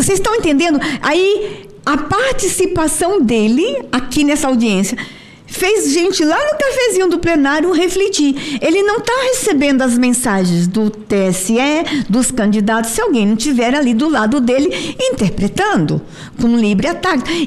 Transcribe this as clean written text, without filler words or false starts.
Vocês estão entendendo? Aí, a participação dele aqui nessa audiência fez gente lá no cafezinho do plenário refletir. Ele não está recebendo as mensagens do TSE, dos candidatos, se alguém não estiver ali do lado dele interpretando com livre ataque.